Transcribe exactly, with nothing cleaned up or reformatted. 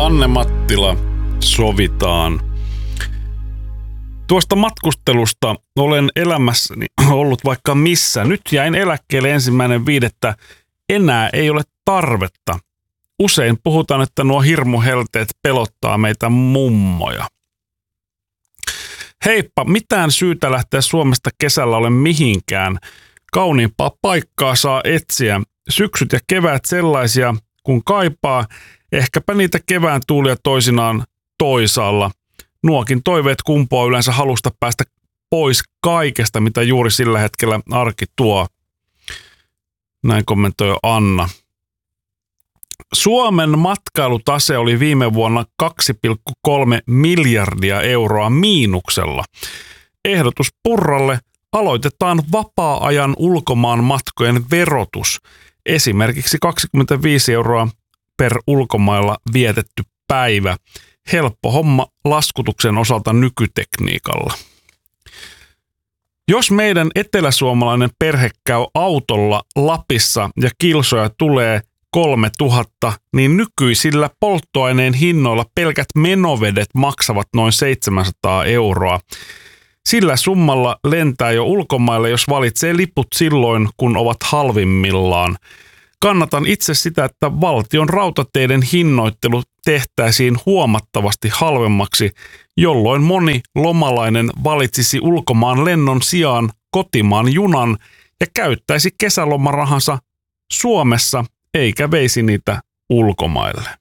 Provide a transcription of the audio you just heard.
Anne Mattila, sovitaan. Tuosta matkustelusta olen elämässäni ollut vaikka missä. Nyt jäin eläkkeelle ensimmäinen viidettä. Enää ei ole tarvetta. Usein puhutaan, että nuo hirmuhelteet pelottaa meitä mummoja. Heippa, mitään syytä lähteä Suomesta kesällä ole mihinkään. Kauniimpaa paikkaa saa etsiä. Syksyt ja keväät sellaisia, kun kaipaa. Ehkäpä niitä kevään tuulia toisinaan toisaalla. Nuokin toiveet kumpuaa yleensä halusta päästä pois kaikesta, mitä juuri sillä hetkellä arki tuo. Näin kommentoi Anna. Suomen matkailutase oli viime vuonna kaksi pilkku kolme miljardia euroa miinuksella. Ehdotus Purralle: aloitetaan vapaa-ajan ulkomaan matkojen verotus. Esimerkiksi kaksikymmentäviisi euroa per ulkomailla vietetty päivä. Helppo homma laskutuksen osalta nykytekniikalla. Jos meidän eteläsuomalainen perhe käy autolla Lapissa ja kilsoja tulee kolmetuhatta, niin nykyisillä polttoaineen hinnoilla pelkät menovedet maksavat noin seitsemänsataa euroa. Sillä summalla lentää jo ulkomaille, jos valitsee liput silloin, kun ovat halvimmillaan. Kannatan itse sitä, että valtion rautateiden hinnoittelu tehtäisiin huomattavasti halvemmaksi, jolloin moni lomalainen valitsisi ulkomaan lennon sijaan kotimaan junan ja käyttäisi kesälomarahansa Suomessa eikä veisi niitä ulkomaille.